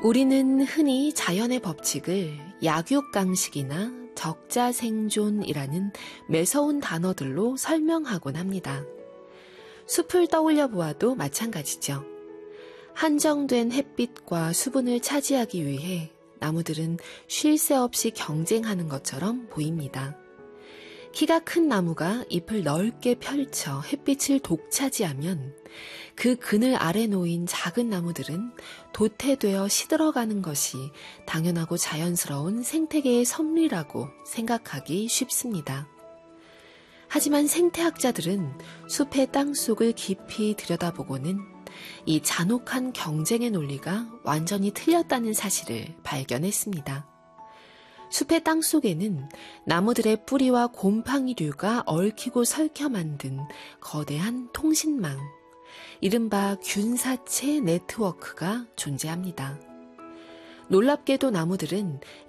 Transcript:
우리는 흔히 자연의 법칙을 약육강식이나 적자생존이라는 매서운 단어들로 설명하곤 합니다. 숲을 떠올려 보아도 마찬가지죠. 한정된 햇빛과 수분을 차지하기 위해 나무들은 쉴 새 없이 경쟁하는 것처럼 보입니다. 키가 큰 나무가 잎을 넓게 펼쳐 햇빛을 독차지하면 그 그늘 아래 놓인 작은 나무들은 도태되어 시들어가는 것이 당연하고 자연스러운 생태계의 섭리라고 생각하기 쉽습니다. 하지만 생태학자들은 숲의 땅속을 깊이 들여다보고는 이 잔혹한 경쟁의 논리가 완전히 틀렸다는 사실을 발견했습니다. 숲의 땅속에는 나무들의 뿌리와 곰팡이류가 얽히고 설켜 만든 거대한 통신망, 이른바 균사체 네트워크가 존재합니다. 놀랍게도 나무들은